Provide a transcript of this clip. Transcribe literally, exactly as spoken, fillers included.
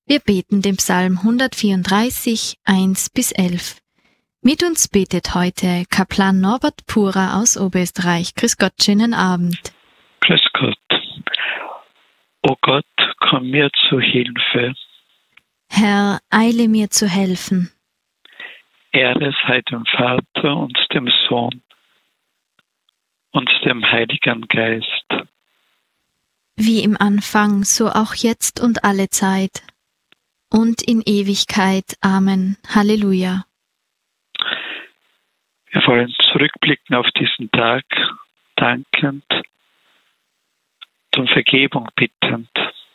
Wir beten den Psalm hundertvierunddreißig, eins bis elf. Mit uns betet heute Kaplan Norbert Pura aus Oberösterreich. Grüß Gott, schönen Abend. Grüß Gott. O Gott, komm mir zu Hilfe. Herr, eile mir zu helfen. Ehre sei dem Vater und dem Sohn und dem Heiligen Geist. Wie im Anfang, so auch jetzt und alle Zeit. Und in Ewigkeit. Amen. Halleluja. Wir wollen zurückblicken auf diesen Tag, dankend und um Vergebung bittend.